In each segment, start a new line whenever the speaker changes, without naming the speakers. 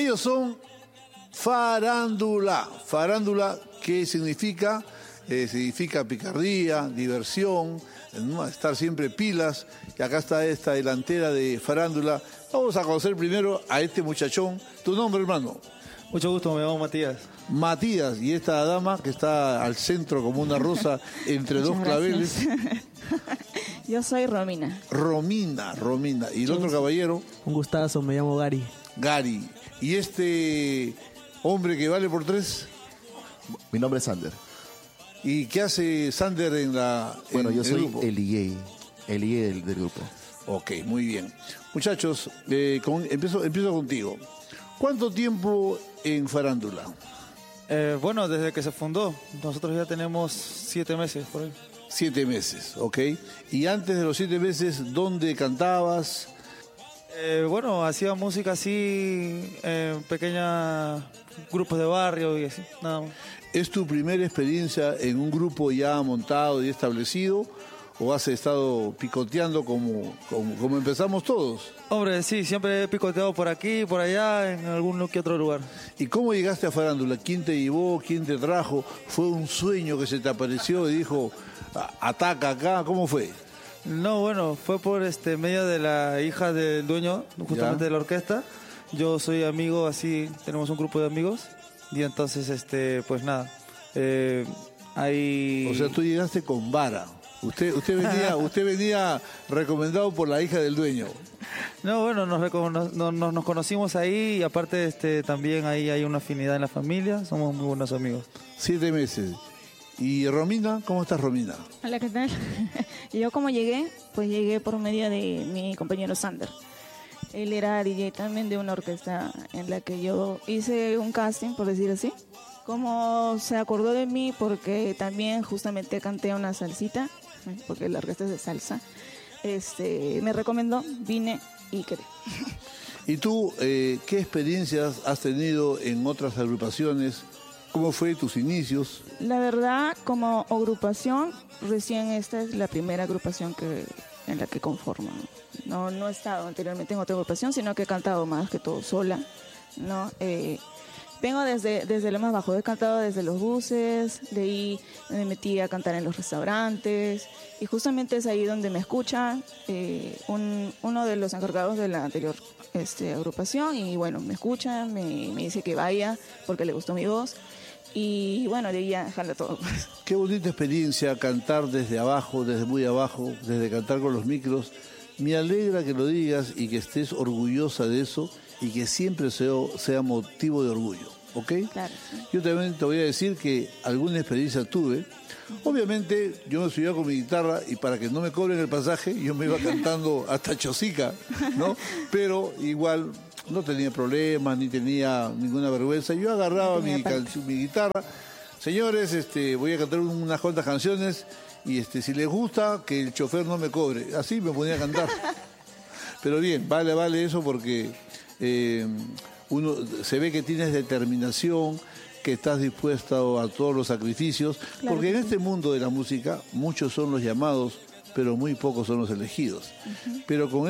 Ellos son Farándula. Farándula, ¿qué significa? Significa picardía, diversión, ¿no? Estar siempre pilas. Y acá está esta delantera de Farándula. Vamos a conocer primero a este muchachón. ¿Tu nombre, hermano?
Mucho gusto, me llamo Matías.
Matías, y esta dama que está al centro como una rosa entre dos claveles.
Yo soy Romina.
Romina. ¿Y el otro caballero?
Un gustazo, me llamo Gary.
Gary. ¿Y este hombre que vale por 3?
Mi nombre es Sander.
¿Y qué hace Sander en
Yo soy
grupo?
el DJ del grupo.
Ok, muy bien. Muchachos, empiezo contigo. ¿Cuánto tiempo en Farándula?
Desde que se fundó. Nosotros ya tenemos 7 meses por ahí.
7 meses, ok. Y antes de los 7 meses, ¿dónde cantabas?
Hacía música así, pequeños grupos de barrio y así, nada más.
¿Es tu primera experiencia en un grupo ya montado y establecido? ¿O has estado picoteando como empezamos todos?
Hombre, sí, siempre he picoteado por aquí, por allá, en algún que otro lugar.
¿Y cómo llegaste a Farándula? ¿Quién te llevó? ¿Quién te trajo? ¿Fue un sueño que se te apareció y dijo, ataca acá? ¿Cómo fue?
No, fue por medio de la hija del dueño, justamente de la orquesta. Yo soy amigo, así, tenemos un grupo de amigos. Y entonces, pues nada, ahí...
O sea, tú llegaste con vara. Usted venía recomendado por la hija del dueño.
No, nos conocimos ahí y aparte también ahí hay una afinidad en la familia, somos muy buenos amigos.
7 meses. ¿Y Romina? ¿Cómo estás, Romina?
Hola, ¿qué tal? Yo como llegué, pues llegué por medio de mi compañero Sander. Él era DJ también de una orquesta en la que yo hice un casting, por decir así. Como se acordó de mí porque también justamente canté una salsita, porque la orquesta es de salsa, me recomendó, vine y quedé.
¿Y tú qué experiencias has tenido en otras agrupaciones? ¿Cómo fue tus inicios?
La verdad, como agrupación, recién esta es la primera agrupación en la que conformo. No he estado anteriormente en otra agrupación, sino que he cantado más que todo sola, ¿no? Vengo desde lo más bajo, he cantado desde los buses, de ahí me metí a cantar en los restaurantes y justamente es ahí donde me escuchan uno de los encargados de la anterior agrupación y bueno, me escucha, me dice que vaya porque le gustó mi voz y bueno, de ahí ya jala todo.
Qué bonita experiencia cantar desde abajo, desde muy abajo, desde cantar con los micros. Me alegra que lo digas y que estés orgullosa de eso y que siempre sea motivo de orgullo, ¿ok?
Claro, sí.
Yo también te voy a decir que alguna experiencia tuve. Obviamente yo me subía con mi guitarra y para que no me cobren el pasaje yo me iba cantando hasta Chosica, ¿no? Pero igual no tenía problemas ni tenía ninguna vergüenza. Yo agarraba mi guitarra. Señores, voy a cantar unas cuantas canciones y si les gusta que el chofer no me cobre. Así me ponía a cantar. Pero bien, vale eso porque uno se ve que tienes determinación, que estás dispuesto a todos los sacrificios, claro, porque en este mundo de la música muchos son los llamados, pero muy pocos son los elegidos. Uh-huh. Pero con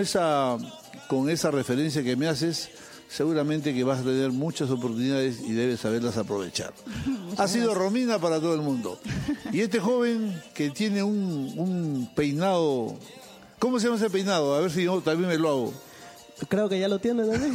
esa referencia que me haces, seguramente que vas a tener muchas oportunidades y debes saberlas aprovechar. Ha sido Romina para todo el mundo. Y este joven que tiene un peinado, ¿cómo se llama ese peinado? A ver si yo también me lo hago.
Creo que ya lo tiene también.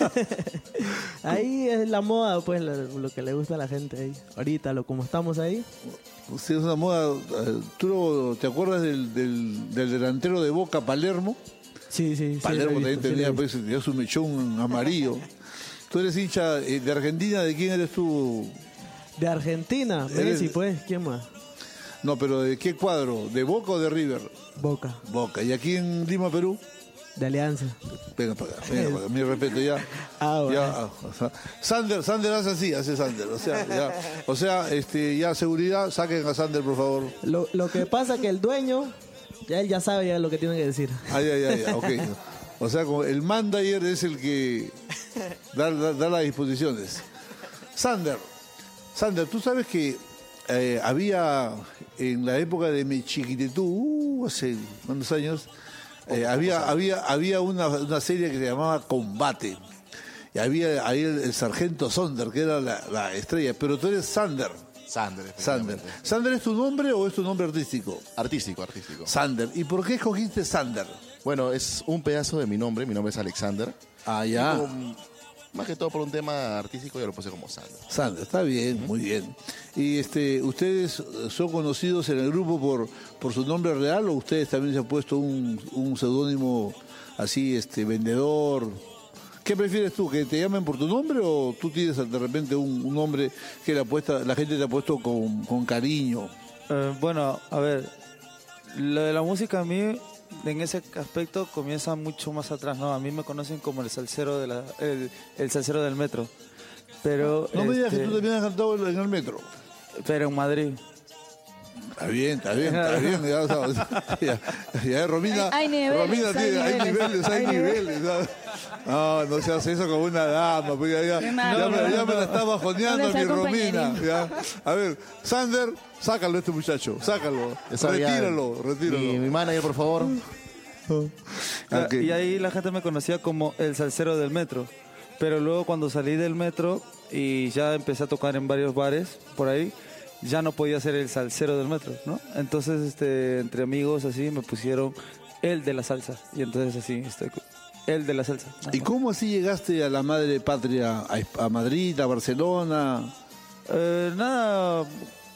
Ahí es la moda, pues, lo que le gusta a la gente ahí. Ahorita, como estamos ahí.
Sí, es una moda. ¿Tú te acuerdas del delantero de Boca, Palermo?
Sí.
Palermo también tenía su mechón amarillo. ¿Tú eres hincha de Argentina? ¿De quién eres tú?
De Argentina, Messi, pues, ¿quién más?
No, pero ¿de qué cuadro? ¿De Boca o de River?
Boca.
¿Y aquí en Lima, Perú?
De Alianza.
Venga para acá, mi respeto, ya.
Bueno.
Sander hace Sander. O sea, ya seguridad, saquen a Sander, por favor.
Lo que pasa que el dueño, él ya sabe ya lo que tiene que decir.
Ya, ok. O sea, como el manager es el que da las disposiciones. Sander, tú sabes que había en la época de mi chiquitetú, hace unos años, había una serie que se llamaba Combate. Y había ahí el sargento Sonder, que era la estrella, pero tú eres Sander.
Sander.
Sander.
efectivamente.
¿Sander es tu nombre o es tu nombre artístico?
Artístico.
Sander. ¿Y por qué escogiste Sander?
Bueno, es un pedazo de mi nombre es Alexander.
Ah, ya.
Más que todo por un tema artístico yo lo puse como Sander.
Sander, está bien, muy bien. ¿Y ustedes son conocidos en el grupo por su nombre real o ustedes también se han puesto un seudónimo así, vendedor? ¿Qué prefieres tú, que te llamen por tu nombre o tú tienes de repente un nombre que la gente te ha puesto con cariño?
Bueno, a ver, lo de la música a mí, en ese aspecto, comienza mucho más atrás, ¿no? A mí me conocen como el salsero el salsero del metro. Pero,
No me digas que tú también has cantado en el metro.
pero en Madrid.
Está bien. Ya, Romina.
Hay niveles,
Romina tiene, hay
hay
niveles. ¿Sabes? No se hace eso como una dama. Pues ya me la está bajoneando
¿Dónde
mi
está el
Romina.
compañerismo?
Ya. A ver, Sander, sácalo a este muchacho. Sácalo. Retíralo.
Mi manager, por favor.
Ok.
Y ahí la gente me conocía como el salsero del metro. Pero luego cuando salí del metro y ya empecé a tocar en varios bares por ahí, ya no podía ser el salsero del metro, ¿no? Entonces, entre amigos así me pusieron el de la salsa. Y entonces así, el de la salsa.
¿Y cómo así llegaste a la madre patria, a Madrid, a Barcelona?
Nada,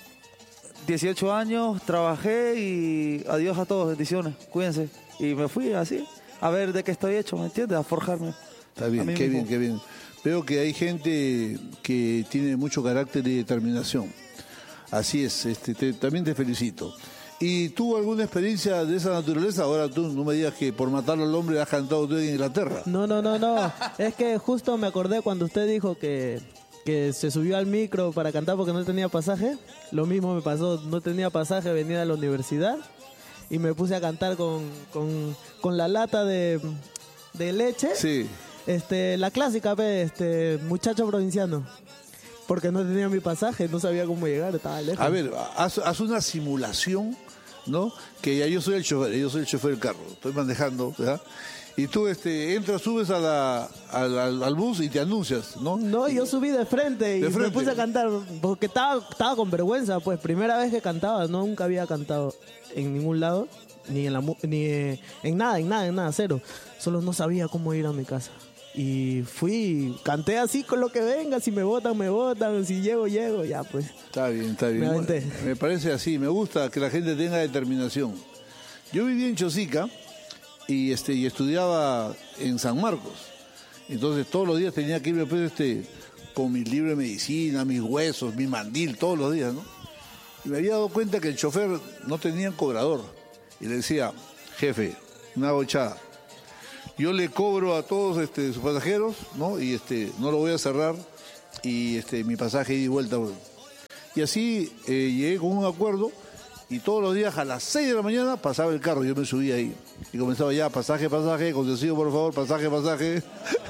18 años, trabajé y adiós a todos, bendiciones, cuídense. Y me fui así, a ver de qué estoy hecho, ¿me entiendes? A forjarme.
Está bien, qué bien, qué bien. Veo que hay gente que tiene mucho carácter y determinación. Así es, también te felicito. ¿Y tuvo alguna experiencia de esa naturaleza? Ahora tú no me digas que por matarlo al hombre has cantado tú en Inglaterra.
No. Es que justo me acordé cuando usted dijo que se subió al micro para cantar porque no tenía pasaje. Lo mismo me pasó, no tenía pasaje, venía de la universidad y me puse a cantar con la lata de leche.
Sí.
La clásica, muchacho provinciano. Porque no tenía mi pasaje, no sabía cómo llegar, estaba lejos.
A ver, haz una simulación, ¿no? Que ya yo soy el chofer del carro, estoy manejando, ¿verdad? Y tú entras, subes al bus y te anuncias, ¿no?
No, yo subí de frente y me puse a cantar porque estaba con vergüenza, pues primera vez que cantaba, nunca había cantado en ningún lado, ni en nada, cero. Solo no sabía cómo ir a mi casa. Y fui, canté así con lo que venga, si me votan, si llego, ya pues.
Está bien.
Me aventé.
Me parece así, me gusta que la gente tenga determinación. Yo vivía en Chosica y estudiaba en San Marcos. Entonces todos los días tenía que irme pues, con mi libro de medicina, mis huesos, mi mandil, todos los días, ¿no? Y me había dado cuenta que el chofer no tenía cobrador. Y le decía, jefe, una gochada. Yo le cobro a todos sus pasajeros, ¿no? Y no lo voy a cerrar y mi pasaje ida y vuelta. Y así llegué con un acuerdo y todos los días a las 6 de la mañana pasaba el carro, yo me subía ahí y comenzaba ya, pasaje, concesivo por favor, pasaje.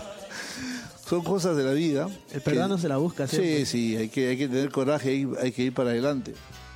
Son cosas de la vida.
El peruano se la busca siempre.
Sí, hay que tener coraje, hay que ir para adelante.